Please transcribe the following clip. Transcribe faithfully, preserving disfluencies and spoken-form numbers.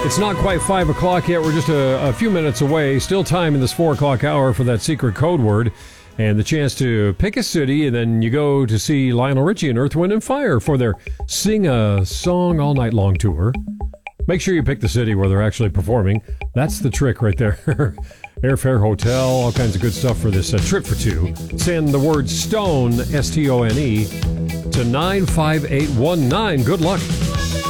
It's not quite five o'clock yet. We're just a, a few minutes away. Still time in this four o'clock hour for that secret code word and the chance to pick a city, and then you go to see Lionel Richie and Earth, Wind and Fire for their Sing a Song All Night Long tour. Make sure you pick the city where they're actually performing. That's the trick right there. Airfare, hotel, all kinds of good stuff for this uh, trip for two. Send the word STONE, S T O N E, to nine five eight one nine. Good luck.